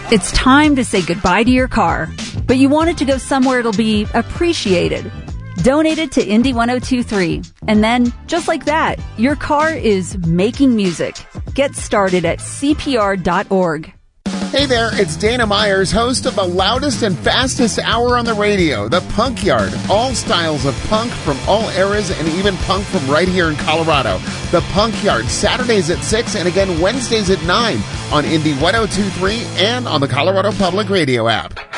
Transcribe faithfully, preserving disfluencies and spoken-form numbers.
It's time to say goodbye to your car, but you want it to go somewhere it'll be appreciated. Donate it to Indy one oh two point three, and then, just like that, your car is making music. Get started at C P R dot org. Hey there, it's Dana Myers, host of the loudest and fastest hour on the radio, The Punk Yard. All styles of punk from all eras and even punk from right here in Colorado. The Punk Yard, Saturdays at six and again Wednesdays at nine on Indy one oh two point three and on the Colorado Public Radio app.